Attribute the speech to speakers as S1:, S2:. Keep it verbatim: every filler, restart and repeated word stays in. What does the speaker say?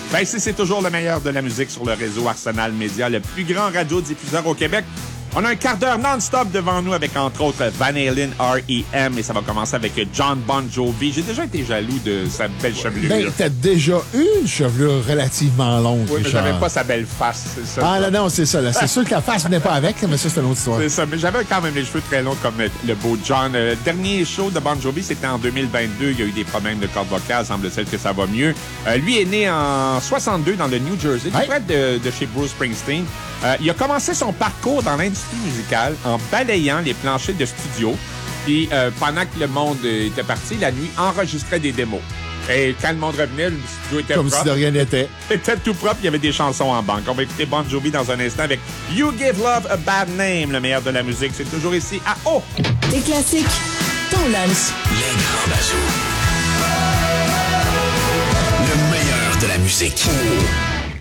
S1: Ben, ici, c'est toujours le meilleur de la musique sur le réseau Arsenal Média, le plus grand radiodiffuseur au Québec. On a un quart d'heure non-stop devant nous avec, entre autres, Van Halen, R E M, et ça va commencer avec John Bon Jovi. J'ai déjà été jaloux de sa belle chevelure.
S2: Ben, t'as déjà eu une chevelure relativement longue,
S1: Oui, mais
S2: Richard.
S1: j'avais pas sa belle face, c'est ça.
S2: Ah, non, non, c'est ça. Là. C'est sûr que la face venait pas avec, mais ça, c'est une autre histoire.
S1: C'est ça, mais j'avais quand même les cheveux très longs comme le beau John. Le dernier show de Bon Jovi, c'était en deux mille vingt-deux. Il y a eu des problèmes de cordes vocales, semble-t-il que ça va mieux. Euh, lui est né en soixante-deux dans le New Jersey, tout
S2: ouais.
S1: près de, de chez Bruce Springsteen. Euh, il a commencé son parcours dans l'industrie musicale en balayant les planchers de studio. Puis euh, pendant que le monde était parti, la nuit, enregistrait des démos. Et quand le monde revenait, le studio était
S2: Comme
S1: propre.
S2: si de rien n'était.
S1: C'était tout propre, il y avait des chansons en banque. On va écouter Bon Jovi dans un instant avec You Give Love a Bad Name, le meilleur de la musique. C'est toujours ici à O.
S3: Des classiques, ton lunch.
S4: Les grands bazous. Le meilleur de la musique.